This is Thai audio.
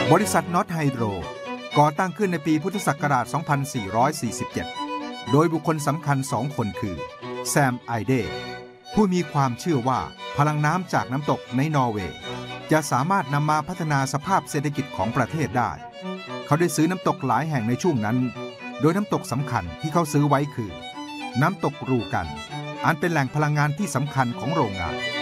บริษัทน็อตไฮโดรก่อตั้งขึ้นในปีพุทธศักราช 2447 โดยบุคคลสำคัญ2 คนคือแซม ไอเดย์ผู้มีความเชื่อว่าพลังน้ำจากน้ำตกในนอร์เวย์จะสามารถนำมาพัฒนาสภาพเศรษฐกิจของประเทศได้เขาได้ซื้อน้ำตกหลายแห่งในช่วงนั้นโดยน้ำตกสำคัญที่เขาซื้อไว้คือน้ำตกรูกันอันเป็นแหล่งพลังงานที่สำคัญของโรงงาน